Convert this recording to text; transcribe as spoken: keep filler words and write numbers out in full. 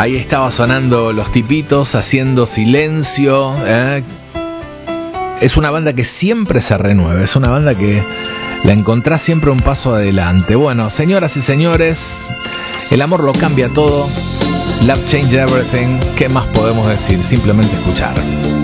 Ahí estaba sonando Los Tipitos, Haciendo Silencio. ¿eh? Es una banda que siempre se renueva, es una banda que la encontrás siempre un paso adelante. Bueno, señoras y señores, el amor lo cambia todo. Love Change Everything. ¿Qué más podemos decir? Simplemente escuchar.